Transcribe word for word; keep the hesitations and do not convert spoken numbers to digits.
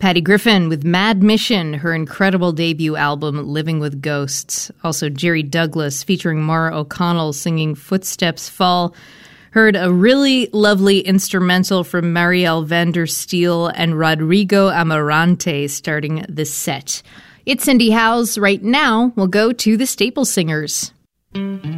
Patty Griffin with Mad Mission, her incredible debut album, Living with Ghosts. Also, Jerry Douglas featuring Maura O'Connell singing Footsteps Fall. Heard a really lovely instrumental from Marielle van der Steel and Rodrigo Amarante starting the set. It's Cindy Howes. Right now, we'll go to the Staple Singers.